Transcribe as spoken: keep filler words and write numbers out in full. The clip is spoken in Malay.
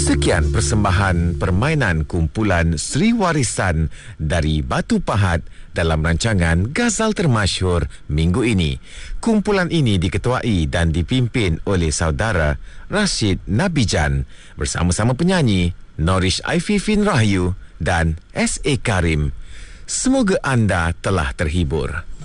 Sekian persembahan permainan kumpulan Sri Warisan dari Batu Pahat dalam rancangan Ghazal Termasyhur minggu ini. Kumpulan ini diketuai dan dipimpin oleh saudara Rashid Nabijan bersama-sama penyanyi Norish Aififin Rahyu dan S A Karim. Semoga anda telah terhibur.